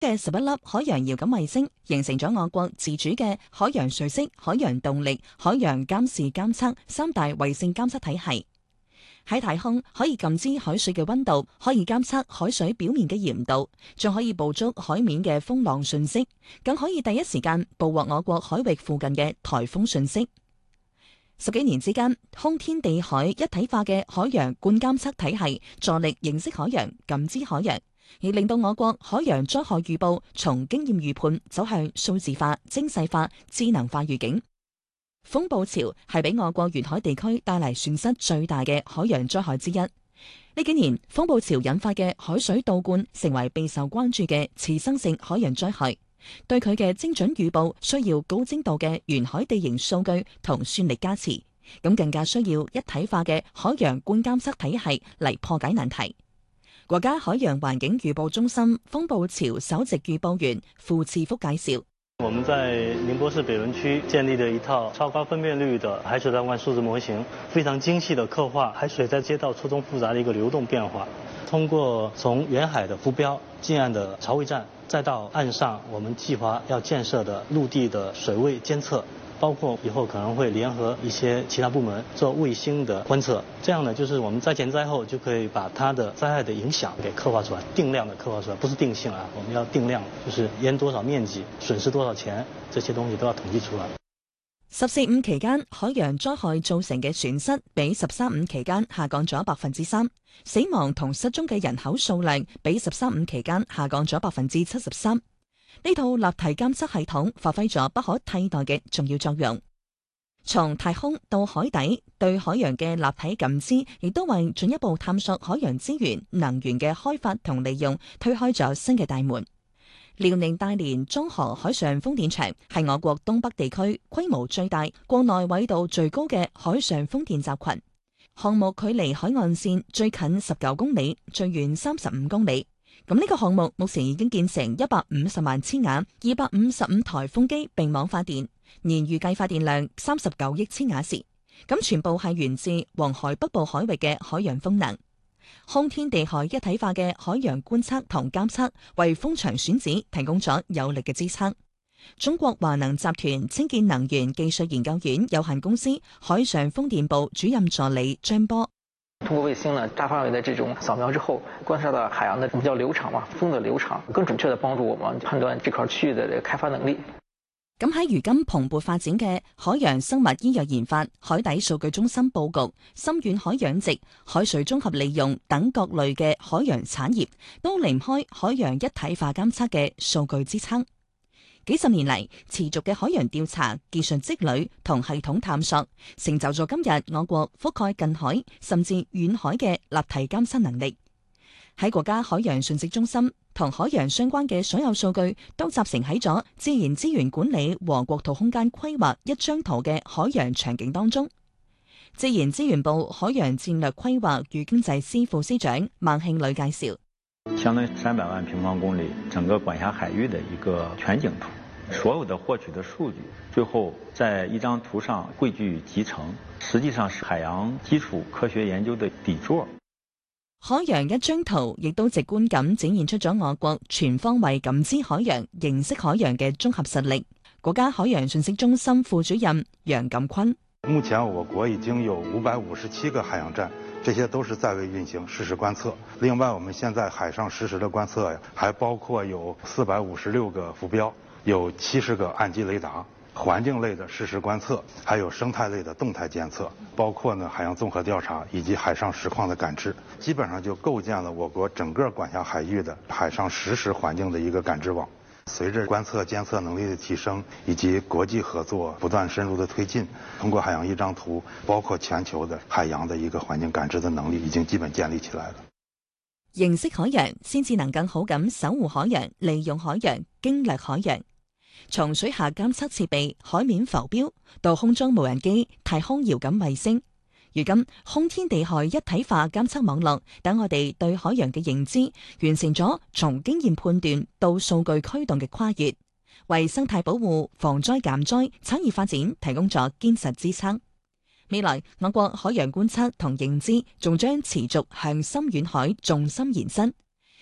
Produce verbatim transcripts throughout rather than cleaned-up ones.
嘅十一粒海洋遙感衛星形成咗我國自主嘅海洋垂式、海洋動力、海洋監視監測三大衛星監測體系。喺太空可以感知海水嘅溫度，可以監測海水表面嘅鹽度，仲可以捕捉海面嘅風浪訊息，更可以第一時間捕獲我國海域附近嘅颱風訊息。十幾年之間，空天地海一體化嘅海洋觀監測體系助力認識海洋、感知海洋，而令到我國海洋災害預報從經驗預判走向數字化、精細化、智能化預警。風暴潮係俾我國沿海地區帶嚟損失最大嘅海洋災害之一。呢幾年，風暴潮引發嘅海水倒灌成為備受關注嘅次生性海洋災害。對佢嘅精準預報，需要高精度嘅沿海地形數據同算力加持，咁更加需要一體化嘅海洋觀監測體系嚟破解難題。國家海洋環境預報中心風暴潮首席預報員傅次福介紹。 我們在寧波市北崙區建立了一套超高分辨率的海水倒灌數字模型，非常精細地刻畫海水在街道錯綜複雜的一個流動變化。通過從遠海的浮標、近岸的潮位站，再到岸上我們計劃要建設的陸地的水位監測，包括以後可能會聯合一些其他部門做衛星的觀測，這樣呢，就是我們災前災後就可以把它的災害的影響給刻畫出來，定量的刻畫出來，不是定性啊，我們要定量，就是淹多少面積、損失多少錢，這些東西都要統計出來。 十四五期間，海洋災害造成嘅損失比十三五期間下降咗百分之三，死亡同失蹤嘅人口數量比十三五期間下降咗百分之七十三。呢套立體監測系統發揮咗不可替代嘅重要作用。從太空到海底，對海洋嘅立體感知，亦都為進一步探索海洋資源、能源嘅開發同利用推開咗新嘅大門。遼寧大連中河海上風電場係我國東北地區規模最大、國內緯度最高嘅海上風電集群。項目距離海岸線最近十九公里，最遠三十五公里。咁呢個項目目前已經建成一百五十萬千瓦、二百五十五台風機並網發電，年預計發電量三十九億千瓦時。咁全部係源自黃海北部海域嘅海洋風能。空天地海一體化嘅海洋觀測同監測，為風場選址提供咗有力嘅支撐。中國華能集團清潔能源技術研究院有限公司海上風電部主任助理張波。 通過衛星呢大範圍的這種掃描之後，觀察到海洋的我們叫流場嘛，風的流場，更準確地幫助我們判斷這塊區域的開發能力。 咁喺如今蓬勃發展嘅海洋生物醫藥研發、海底數據中心佈局、深遠海養殖、海水綜合利用等各類嘅海洋產業，都離唔開海洋一體化監測嘅數據支撐。幾十年嚟，持續嘅海洋調查、技術積累同系統探索，成就咗今日我國覆蓋近海甚至遠海嘅立體監測能力。喺國家海洋信息中心，同海洋相關嘅所有數據都集成喺咗自然資源管理和國土空間規劃一張圖嘅海洋場景當中。自然資源部海洋戰略規劃與經濟司副司長孟慶磊介紹， 相當於三百萬平方公里整個管轄海域的一個全景圖，所有的獲取的數據最後在一張圖上匯聚集成，實際上是海洋基礎科學研究的底座。 海洋一張圖亦都直觀咁展現出咗我國全方位感知海洋、認識海洋嘅綜合實力。國家海洋信息中心副主任楊錦坤： 目前我國已經有五百五十七個海洋站，這些都是在位運行實時觀測。另外，我們現在海上實時的觀測呀，還包括有四百五十六個浮標，有七十個岸基雷達。環境類的實時觀測，還有生態類的動態監測，包括呢海洋綜合調查以及海上實況的感知，基本上就構建了我國整個管轄海域的海上實時環境的一個感知網。隨着觀測監測能力的提升，以及國際合作不斷深入的推進，通過海洋一張圖，包括全球的海洋的一個環境感知的能力已經基本建立起來了。 認識海洋，先至能更好咁守護海洋、利用海洋、經略海洋。從水下監測設備、海面浮標到空中無人機、太空遙感衛星，如今空天地海一體化監測網絡，等我哋對海洋嘅認知完成咗從經驗判斷到數據驅動嘅跨越，為生態保護、防災減災、產業發展提供咗堅實支撐。未來我國海洋觀測同認知仲將持續向深遠海重心延伸。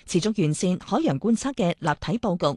持續完善海洋觀測嘅立體佈局，